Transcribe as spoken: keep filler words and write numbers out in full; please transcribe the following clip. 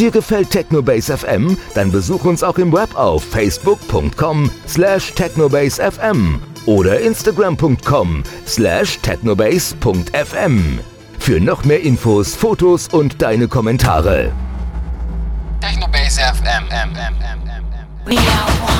Dir gefällt Technobase F M? Dann besuch uns auch im Web auf facebook punkt com slash technobase f m oder instagram punkt com slash technobase punkt f m. Für noch mehr Infos, Fotos und deine Kommentare. Technobase F M.